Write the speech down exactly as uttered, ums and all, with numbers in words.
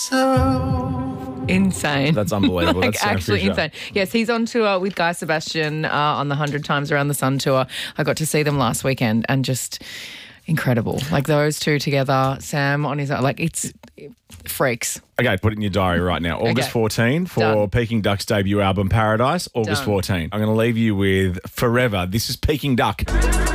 So insane. That's unbelievable. like That's Sam actually Fisher. insane. Yes, he's on tour with Guy Sebastian uh, on the one hundred Times Around the Sun tour. I got to see them last weekend and just incredible. Like those two together, Sam on his own, like it's freaks. Okay, put it in your diary right now. August Okay. fourteenth for Done. Peking Duck's debut album, Paradise. August Done. fourteenth. I'm going to leave you with Forever. This is Peking Duck.